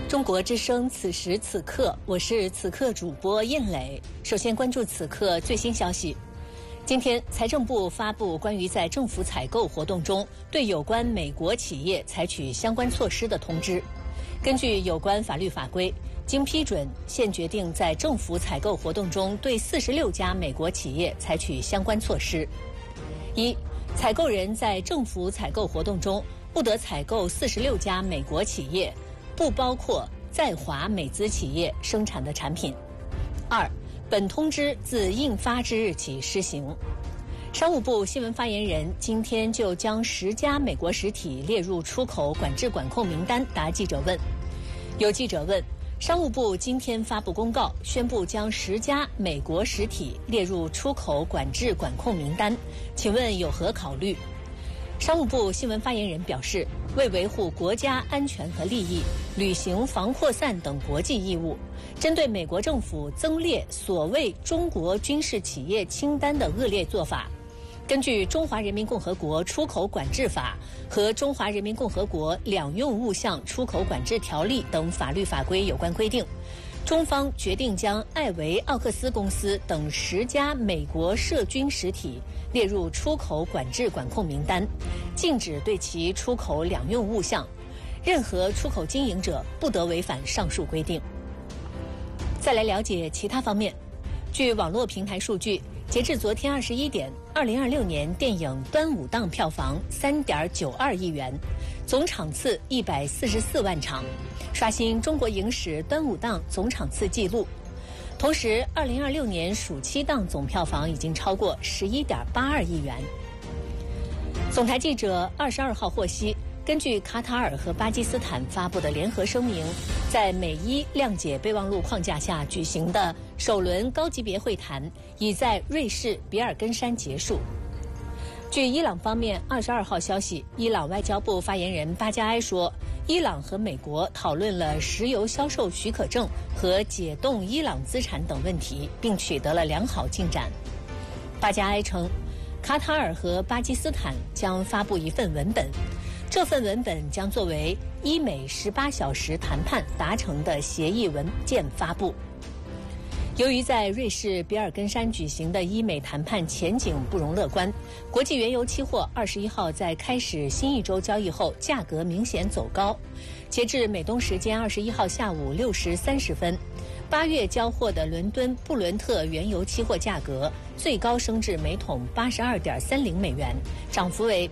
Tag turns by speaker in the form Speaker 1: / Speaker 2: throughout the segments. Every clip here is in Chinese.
Speaker 1: 中国之声此时此刻，我是此刻主播燕磊。首先关注此刻最新消息。今天，财政部发布关于在政府采购活动中对有关美国企业采取相关措施的通知。根据有关法律法规，经批准，现决定在政府采购活动中对46家美国企业采取相关措施。一、采购人在政府采购活动中不得采购46家美国企业，不包括在华美资企业生产的产品。二、本通知自印发之日起施行。商务部新闻发言人今天就将10家美国实体列入出口管制管控名单答记者问。有记者问，商务部今天发布公告，宣布将10家美国实体列入出口管制管控名单，请问有何考虑？商务部新闻发言人表示，为维护国家安全和利益，履行防扩散等国际义务，针对美国政府增列所谓中国军事企业清单的恶劣做法，根据《中华人民共和国出口管制法》和《中华人民共和国两用物项出口管制条例》等法律法规有关规定，中方决定将艾维奥克斯公司等10家美国涉军实体列入出口管制管控名单，禁止对其出口两用物项，任何出口经营者不得违反上述规定。再来了解其他方面。据网络平台数据，截至昨天21点，2026年电影端午档票房3.92亿元，总场次144万场，刷新中国影史端午档总场次纪录。同时，2026年暑期档总票房已经超过11.82亿元。总台记者22号获悉，根据卡塔尔和巴基斯坦发布的联合声明，在美伊谅解备忘录框架下举行的首轮高级别会谈已在瑞士比尔根山结束。据伊朗方面22号消息，伊朗外交部发言人巴加埃说，伊朗和美国讨论了石油销售许可证和解冻伊朗资产等问题，并取得了良好进展。巴加埃称，卡塔尔和巴基斯坦将发布一份文本，这份文本将作为伊美18小时谈判达成的协议文件发布。由于在瑞士比尔根山举行的伊美谈判前景不容乐观，国际原油期货21号在开始新一周交易后价格明显走高。截至美东时间21号下午6时30分，8月交货的伦敦布伦特原油期货价格最高升至每桶82.30美元，涨幅为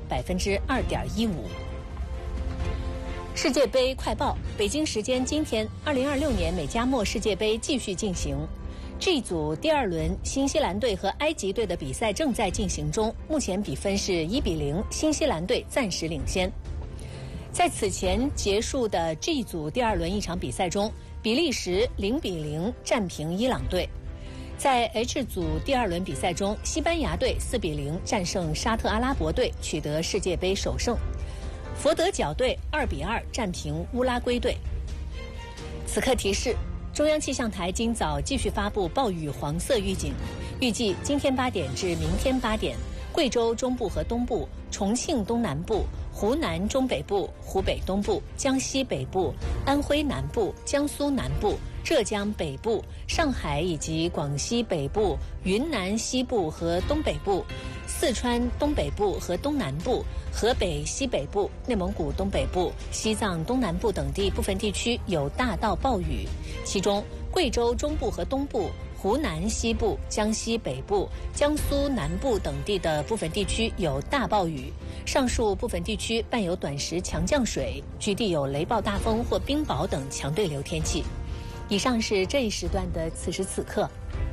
Speaker 1: 2.15%。世界杯快报：北京时间今天，2026年美加墨世界杯继续进行。G 组第2轮，新西兰队和埃及队的比赛正在进行中，目前比分是1-0，新西兰队暂时领先。在此前结束的 G 组第2轮一场比赛中，比利时0-0战平伊朗队。在 H 组第2轮比赛中，西班牙队4-0战胜沙特阿拉伯队，取得世界杯首胜。佛得角队2-2战平乌拉圭队。此刻提示：中央气象台今早继续发布暴雨黄色预警，预计今天8点至明天8点，贵州中部和东部、重庆东南部、湖南中北部、湖北东部、江西北部、安徽南部、江苏南部、浙江北部、上海以及广西北部、云南西部和东北部、四川东北部和东南部、河北西北部、内蒙古东北部、西藏东南部等地部分地区有大到暴雨，其中贵州中部和东部、湖南西部、江西北部、江苏南部等地的部分地区有大暴雨，上述部分地区伴有短时强降水，局地有雷暴大风或冰雹等强对流天气。以上是这一时段的此时此刻。